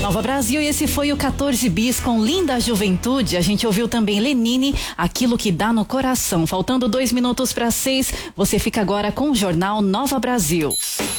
Nova Brasil, e esse foi o 14 Bis com Linda Juventude. A gente ouviu também Lenine, Aquilo que Dá no Coração. Faltando 2 minutos para 6, você fica agora com o Jornal Nova Brasil.